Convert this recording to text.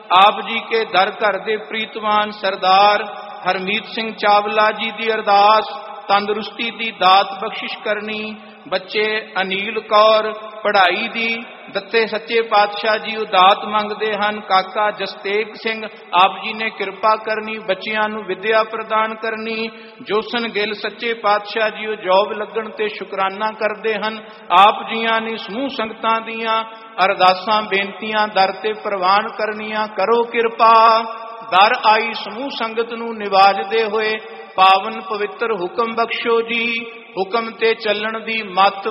ਆਪ ਜੀ ਕੇ ਦਰ ਘਰ ਦੇ ਪ੍ਰੀਤਮਾਨ ਸਰਦਾਰ ਹਰਮੀਤ ਸਿੰਘ ਚਾਵਲਾ ਜੀ ਦੀ ਅਰਦਾਸ ਤੰਦਰੁਸਤੀ ਦੀ ਦਾਤ ਬਖਸ਼ਿਸ਼ ਕਰਨੀ। ਬੱਚੇ ਅਨੀਲ ਕੌਰ ਪੜ੍ਹਾਈ ਦੀ ਦਿੱਤੇ ਸੱਚੇ ਪਾਤਸ਼ਾਹ ਜੀ ਉਦਾਤ ਮੰਗਦੇ ਹਨ। ਕਾਕਾ ਜਸਤੇਗ ਸਿੰਘ ਆਪ ਜੀ ਨੇ ਕਿਰਪਾ ਕਰਨੀ, ਬੱਚਿਆਂ ਨੂੰ ਵਿੱਦਿਆ ਪ੍ਰਦਾਨ ਕਰਨੀ। ਜੋਸਨ ਗਿੱਲ ਸੱਚੇ ਪਾਤਸ਼ਾਹ ਜੀ ਉਹ ਜੋਬ ਲੱਗਣ ਤੇ ਸ਼ੁਕਰਾਨਾ ਕਰਦੇ ਹਨ। ਆਪ ਜੀਆਂ ਨੇ ਸਮੂਹ ਸੰਗਤਾਂ ਦੀਆਂ ਅਰਦਾਸਾਂ ਬੇਨਤੀਆਂ ਦਰ ਤੇ ਪ੍ਰਵਾਨ ਕਰਨੀਆਂ। ਕਰੋ ਕਿਰਪਾ। ਦਰ ਆਈ ਸਮੂਹ ਸੰਗਤ ਨੂੰ ਨਿਵਾਜਦੇ ਹੋਏ ਪਾਵਨ ਪਵਿੱਤਰ ਹੁਕਮ ਬਖਸ਼ੋ ਜੀ। ਹੁਕਮ ਤੇ ਚੱਲਣ ਦੀ ਮੱਤ